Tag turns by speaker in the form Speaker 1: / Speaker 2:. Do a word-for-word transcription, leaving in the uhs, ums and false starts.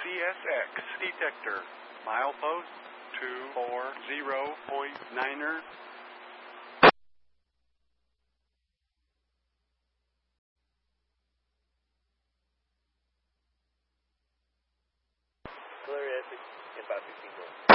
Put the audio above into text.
Speaker 1: C S X detector. Milepost two four zero point niner.
Speaker 2: Clear at five fifteen.